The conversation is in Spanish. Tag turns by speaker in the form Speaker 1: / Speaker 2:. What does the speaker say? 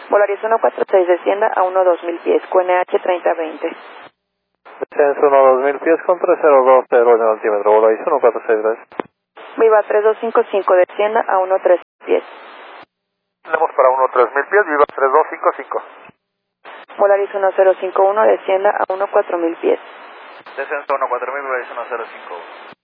Speaker 1: Volaris 146 descienda a 12000 pies, QNH 3020.
Speaker 2: Descenso 12000 pies con 3020 en el altímetro, Volaris 146 gracias.
Speaker 1: Viva 3255 descienda a 13000 pies.
Speaker 2: Tenemos para 13000 pies, Viva 3255.
Speaker 1: Volaris 1051 descienda a 14000 pies.
Speaker 2: Descenso 14000, Volaris 1051.